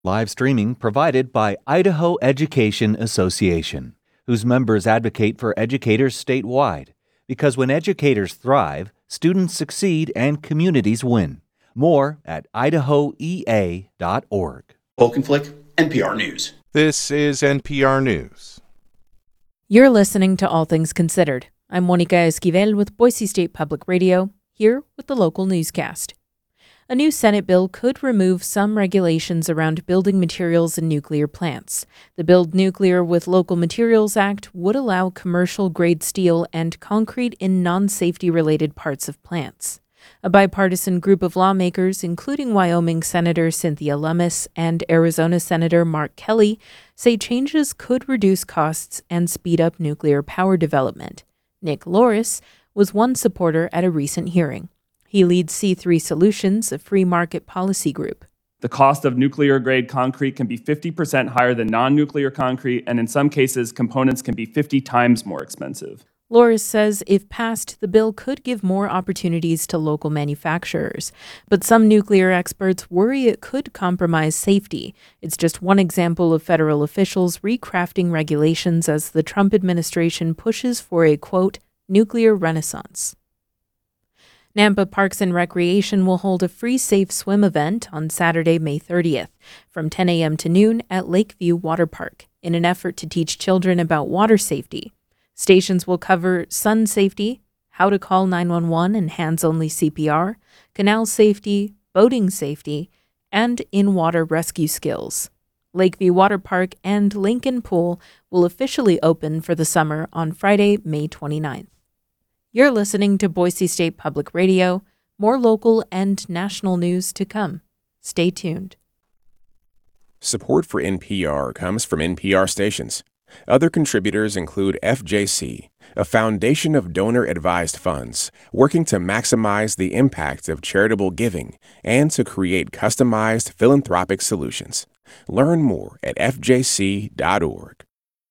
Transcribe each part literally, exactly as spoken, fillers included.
Live streaming provided by Idaho Education Association, whose members advocate for educators statewide. Because when educators thrive, students succeed and communities win. More at idaho e a dot org. Polk Flick, N P R News. This is N P R News. You're listening to All Things Considered. I'm Monica Esquivel with Boise State Public Radio, here with the local newscast. A new Senate bill could remove some regulations around building materials in nuclear plants. The Build Nuclear with Local Materials Act would allow commercial-grade steel and concrete in non-safety-related parts of plants. A bipartisan group of lawmakers, including Wyoming Senator Cynthia Lummis and Arizona Senator Mark Kelly, say changes could reduce costs and speed up nuclear power development. Nick Loris was one supporter at a recent hearing. He leads C three Solutions, a free market policy group. The cost of nuclear-grade concrete can be fifty percent higher than non-nuclear concrete, and in some cases, components can be fifty times more expensive. Loris says if passed, the bill could give more opportunities to local manufacturers. But some nuclear experts worry it could compromise safety. It's just one example of federal officials recrafting regulations as the Trump administration pushes for a, quote, nuclear renaissance. Nampa Parks and Recreation will hold a free safe swim event on Saturday, May thirtieth, from ten a.m. to noon at Lakeview Water Park, in an effort to teach children about water safety. Stations will cover sun safety, how to call nine one one and hands-only C P R, canal safety, boating safety, and in-water rescue skills. Lakeview Water Park and Lincoln Pool will officially open for the summer on Friday, May twenty-ninth. You're listening to Boise State Public Radio. More local and national news to come. Stay tuned. Support for N P R comes from N P R stations. Other contributors include F J C, a foundation of donor-advised funds working to maximize the impact of charitable giving and to create customized philanthropic solutions. Learn more at f j c dot org.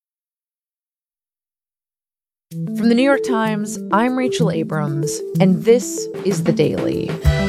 From the New York Times, I'm Rachel Abrams, and this is The Daily.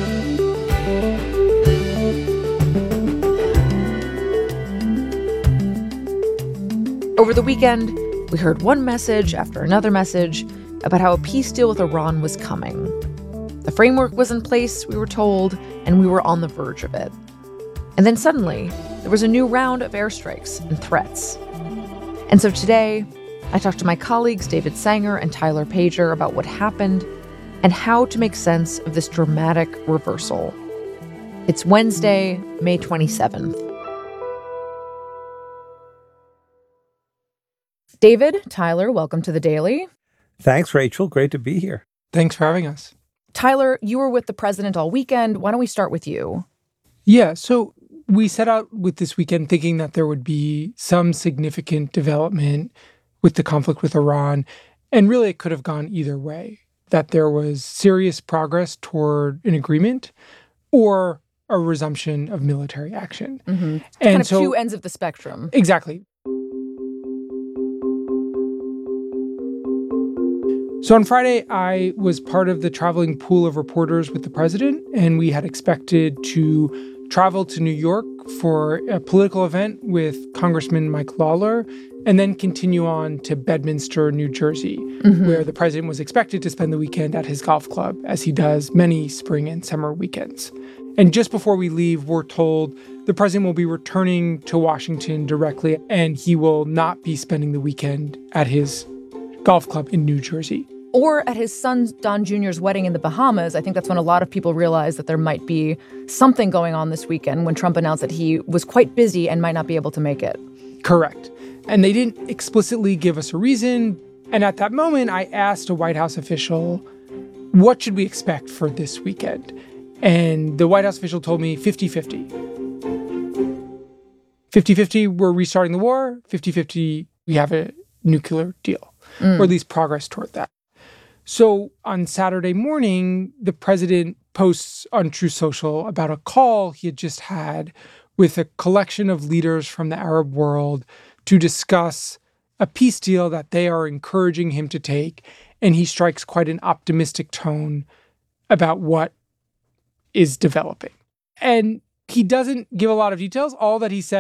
Over the weekend, we heard one message after another message about how a peace deal with Iran was coming. The framework was in place, we were told, and we were on the verge of it. And then suddenly, there was a new round of airstrikes and threats. And so today, I talked to my colleagues David Sanger and Tyler Pager about what happened and how to make sense of this dramatic reversal. It's Wednesday, May twenty-seventh. David, Tyler, welcome to The Daily. Thanks, Rachel. Great to be here. Thanks for having us. Tyler, you were with the president all weekend. Why don't we start with you? Yeah, so we set out with this weekend thinking that there would be some significant development with the conflict with Iran, and really it could have gone either way, that there was serious progress toward an agreement or a resumption of military action. Mm-hmm. And kind of so, two ends of the spectrum. Exactly. So on Friday, I was part of the traveling pool of reporters with the president, and we had expected to travel to New York for a political event with Congressman Mike Lawler, and then continue on to Bedminster, New Jersey, mm-hmm. where the president was expected to spend the weekend at his golf club, as he does many spring and summer weekends. And just before we leave, we're told the president will be returning to Washington directly, and he will not be spending the weekend at his golf club in New Jersey. Or at his son Don Junior's wedding in the Bahamas. I think that's when a lot of people realized that there might be something going on this weekend when Trump announced that he was quite busy and might not be able to make it. Correct. And they didn't explicitly give us a reason. And at that moment, I asked a White House official, what should we expect for this weekend? And the White House official told me fifty-fifty. fifty-fifty, we're restarting the war. fifty-fifty, we have a nuclear deal, mm. or at least progress toward that. So on Saturday morning, the president posts on Truth Social about a call he had just had with a collection of leaders from the Arab world to discuss a peace deal that they are encouraging him to take. And he strikes quite an optimistic tone about what is developing. And He doesn't give a lot of details. All that he said